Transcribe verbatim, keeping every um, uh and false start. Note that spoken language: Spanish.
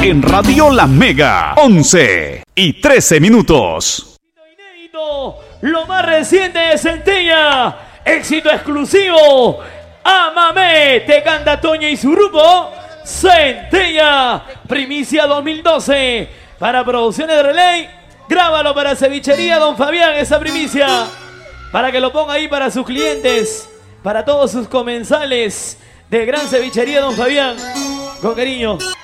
en Radio La Mega. once y trece minutos. Inédito, lo más reciente de Centella. Éxito exclusivo. Amame, te canta Toña y su grupo. Centella, primicia dos mil doce. Para Producciones de Relay. Grábalo para Cevichería Don Fabián, esa primicia. Para que lo ponga ahí para sus clientes. Para todos sus comensales de Gran Cevichería Don Fabián. Con cariño.